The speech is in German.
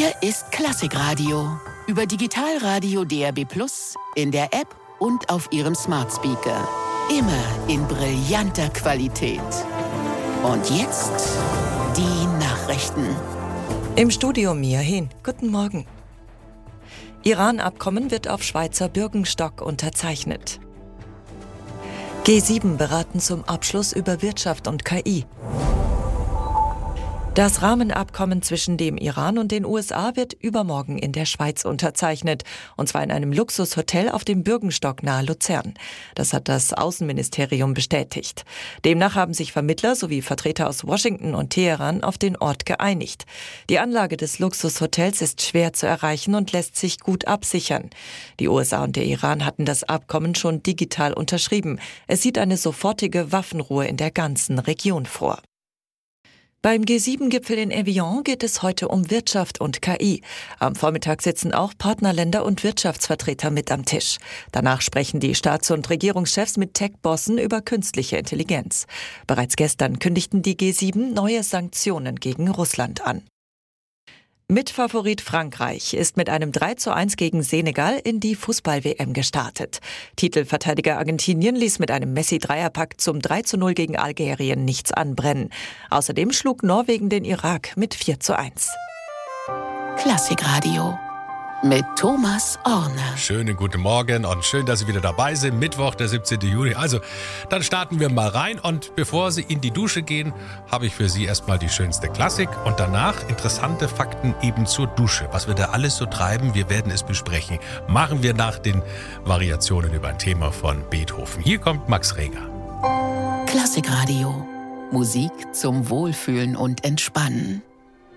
Hier ist Klassikradio. Über Digitalradio DAB+, in der App und auf Ihrem Smart Speaker. Immer in brillanter Qualität. Und jetzt die Nachrichten. Im Studio Mia Hehn. Guten Morgen. Iran-Abkommen wird auf Schweizer Bürgenstock unterzeichnet. G7 beraten zum Abschluss über Wirtschaft und KI. Das Rahmenabkommen zwischen dem Iran und den USA wird übermorgen in der Schweiz unterzeichnet. Und zwar in einem Luxushotel auf dem Bürgenstock nahe Luzern. Das hat das Außenministerium bestätigt. Demnach haben sich Vermittler sowie Vertreter aus Washington und Teheran auf den Ort geeinigt. Die Anlage des Luxushotels ist schwer zu erreichen und lässt sich gut absichern. Die USA und der Iran hatten das Abkommen schon digital unterschrieben. Es sieht eine sofortige Waffenruhe in der ganzen Region vor. Beim G7-Gipfel in Evian geht es heute um Wirtschaft und KI. Am Vormittag sitzen auch Partnerländer und Wirtschaftsvertreter mit am Tisch. Danach sprechen die Staats- und Regierungschefs mit Tech-Bossen über künstliche Intelligenz. Bereits gestern kündigten die G7 neue Sanktionen gegen Russland an. Mitfavorit Frankreich ist mit einem 3:1 gegen Senegal in die Fußball-WM gestartet. Titelverteidiger Argentinien ließ mit einem Messi-Dreierpack zum 3:0 gegen Algerien nichts anbrennen. Außerdem schlug Norwegen den Irak mit 4:1. Klassikradio mit Thomas Orne. Schönen guten Morgen und schön, dass Sie wieder dabei sind. Mittwoch, der 17. Juni. Also, dann starten wir mal rein. Und bevor Sie in die Dusche gehen, habe ich für Sie erstmal die schönste Klassik und danach interessante Fakten eben zur Dusche. Was wir da alles so treiben, wir werden es besprechen. Machen wir nach den Variationen über ein Thema von Beethoven. Hier kommt Max Reger. Klassikradio. Musik zum Wohlfühlen und Entspannen.